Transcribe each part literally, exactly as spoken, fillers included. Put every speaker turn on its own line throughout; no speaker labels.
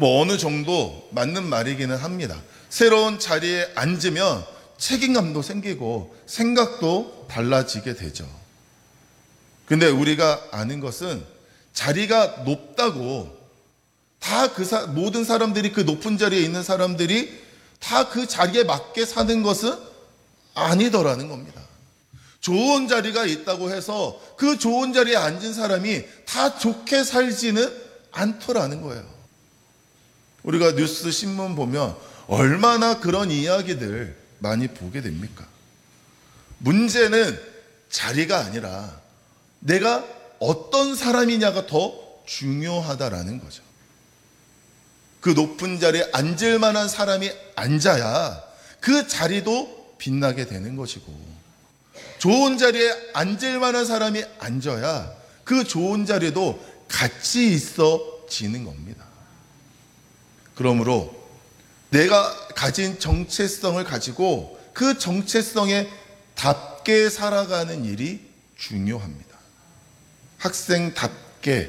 뭐 어느 정도 맞는 말이기는 합니다. 새로운 자리에 앉으면 책임감도 생기고 생각도 달라지게 되죠. 근데 우리가 아는 것은 자리가 높다고 다 그 모든 사람들이 그 높은 자리에 있는 사람들이 다 그 자리에 맞게 사는 것은 아니더라는 겁니다. 좋은 자리가 있다고 해서 그 좋은 자리에 앉은 사람이 다 좋게 살지는 않더라는 거예요. 우리가 뉴스 신문 보면 얼마나 그런 이야기들 많이 보게 됩니까? 문제는 자리가 아니라 내가 어떤 사람이냐가 더 중요하다라는 거죠. 그 높은 자리에 앉을 만한 사람이 앉아야 그 자리도 빛나게 되는 것이고, 좋은 자리에 앉을 만한 사람이 앉아야 그 좋은 자리도 같이 있어지는 겁니다. 그러므로 내가 가진 정체성을 가지고 그 정체성에 답게 살아가는 일이 중요합니다. 학생답게,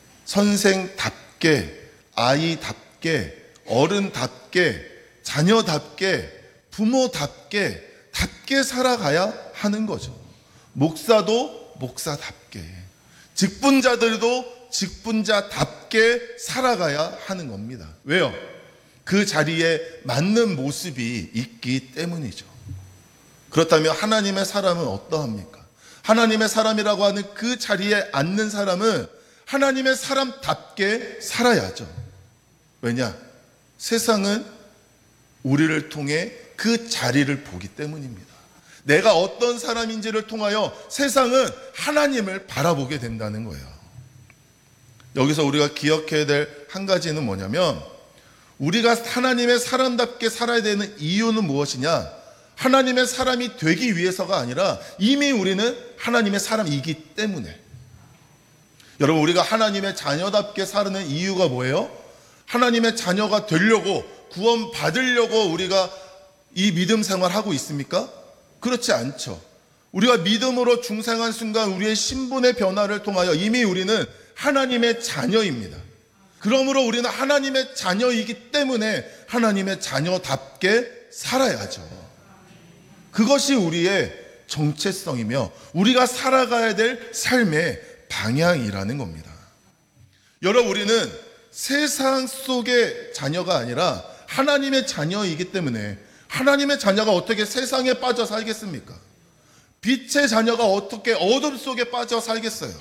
선생답게, 아이답게, 어른답게, 자녀답게, 부모답게, 답게 살아가야 하는 거죠. 목사도 목사답게, 직분자들도 직분자답게 살아가야 하는 겁니다. 왜요? 그 자리에 맞는 모습이 있기 때문이죠. 그렇다면 하나님의 사람은 어떠합니까? 하나님의 사람이라고 하는 그 자리에 앉는 사람은 하나님의 사람답게 살아야죠. 왜냐? 세상은 우리를 통해 그 자리를 보기 때문입니다. 내가 어떤 사람인지를 통하여 세상은 하나님을 바라보게 된다는 거예요. 여기서 우리가 기억해야 될 한 가지는 뭐냐면, 우리가 하나님의 사람답게 살아야 되는 이유는 무엇이냐? 하나님의 사람이 되기 위해서가 아니라 이미 우리는 하나님의 사람이기 때문에. 여러분, 우리가 하나님의 자녀답게 사는 이유가 뭐예요? 하나님의 자녀가 되려고, 구원 받으려고 우리가 이 믿음 생활하고 있습니까? 그렇지 않죠. 우리가 믿음으로 중생한 순간 우리의 신분의 변화를 통하여 이미 우리는 하나님의 자녀입니다. 그러므로 우리는 하나님의 자녀이기 때문에 하나님의 자녀답게 살아야죠. 그것이 우리의 정체성이며 우리가 살아가야 될 삶의 방향이라는 겁니다. 여러분, 우리는 세상 속의 자녀가 아니라 하나님의 자녀이기 때문에, 하나님의 자녀가 어떻게 세상에 빠져 살겠습니까? 빛의 자녀가 어떻게 어둠 속에 빠져 살겠어요?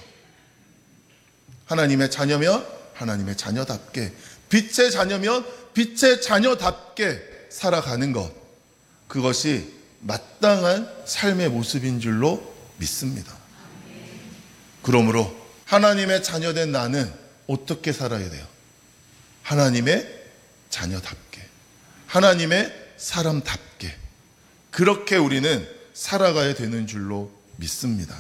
하나님의 자녀면 하나님의 자녀답게, 빛의 자녀면 빛의 자녀답게 살아가는 것, 그것이 마땅한 삶의 모습인 줄로 믿습니다. 그러므로 하나님의 자녀된 나는 어떻게 살아야 돼요? 하나님의 자녀답게, 하나님의 사람답게, 그렇게 우리는 살아가야 되는 줄로 믿습니다.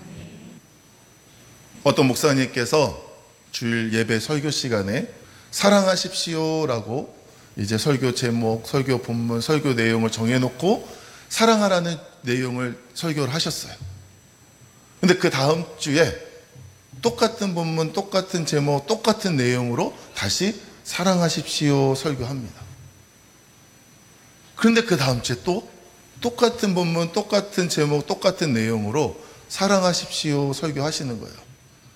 어떤 목사님께서 주일 예배 설교 시간에 사랑하십시오라고 이제 설교 제목, 설교 본문, 설교 내용을 정해놓고 사랑하라는 내용을 설교를 하셨어요. 근데 그 다음 주에 똑같은 본문, 똑같은 제목, 똑같은 내용으로 다시 사랑하십시오 설교합니다. 그런데 그 다음 주에 또 똑같은 본문, 똑같은 제목, 똑같은 내용으로 사랑하십시오 설교하시는 거예요.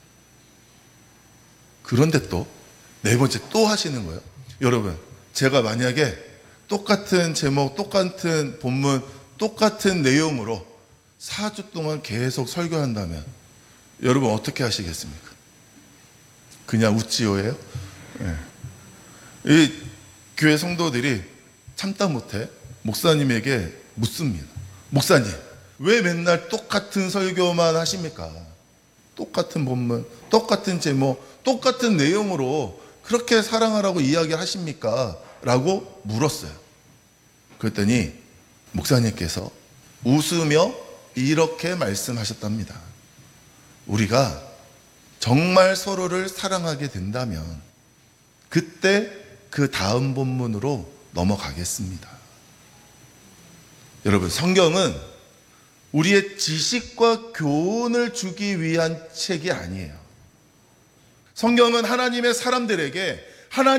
그런데 또 네 번째 또 하시는 거예요. 여러분, 제가 만약에 똑같은 제목, 똑같은 본문, 똑같은 내용으로 사 주 동안 계속 설교한다면 여러분 어떻게 하시겠습니까? 그냥 우찌요예요? 네. 이 교회 성도들이 참다 못해 목사님에게 묻습니다. 목사님, 왜 맨날 똑같은 설교만 하십니까? 똑같은 본문, 똑같은 제목, 똑같은 내용으로 그렇게 사랑하라고 이야기하십니까? 라고 물었어요. 그랬더니 목사님께서 웃으며 이렇게 말씀하셨답니다. 우리가 정말 서로를 사랑하게 된다면 그때 그 다음 본문으로 넘어가겠습니다. 여러분, 성경은 우리의 지식과 교훈을 주기 위한 책이 아니에요. 성경은 하나님의 사람들에게 하나님